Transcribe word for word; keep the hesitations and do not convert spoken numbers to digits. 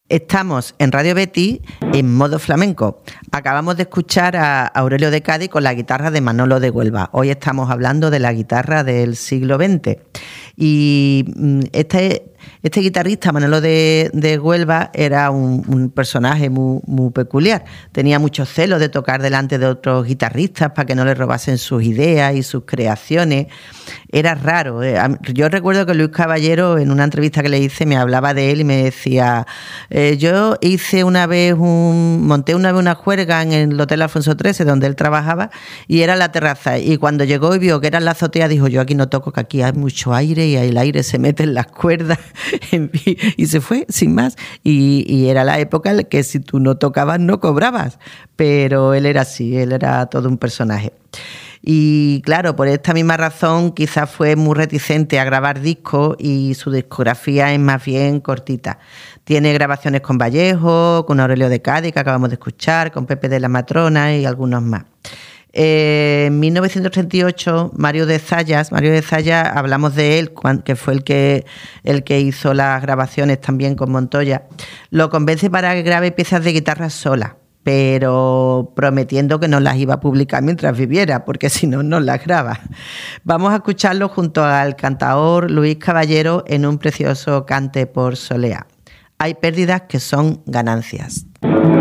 Estamos en Radio Betis en modo flamenco. Acabamos de escuchar a Aurelio de Cádiz con la guitarra de Manolo de Huelva. Hoy estamos hablando de la guitarra del siglo veinte. Y este, este guitarrista, Manolo de, de Huelva, era un, un personaje muy, muy peculiar. Tenía mucho celo de tocar delante de otros guitarristas para que no le robasen sus ideas y sus creaciones. Era raro. Yo recuerdo que Luis Caballero, en una entrevista que le hice, me hablaba de él y me decía, eh, yo hice una vez un, monté una vez una juerga en el Hotel Alfonso trece, donde él trabajaba, y era la terraza. Y cuando llegó y vio que era la azotea, dijo, yo aquí no toco, que aquí hay mucho aire y el aire se mete en las cuerdas. Y se fue, sin más. Y, y era la época en la que si tú no tocabas, no cobrabas. Pero él era así, él era todo un personaje. Y claro, por esta misma razón quizás fue muy reticente a grabar discos y su discografía es más bien cortita. Tiene grabaciones con Vallejo, con Aurelio de Cádiz, que acabamos de escuchar, con Pepe de la Matrona y algunos más. Eh, en mil novecientos treinta y ocho, Mario de Zayas, Mario de Zayas, hablamos de él, que fue el que, el que hizo las grabaciones también con Montoya, lo convence para que grabe piezas de guitarra sola, pero prometiendo que no las iba a publicar mientras viviera, porque si no, no las graba. Vamos a escucharlo junto al cantaor Luis Caballero en un precioso cante por Soleá. Hay pérdidas que son ganancias.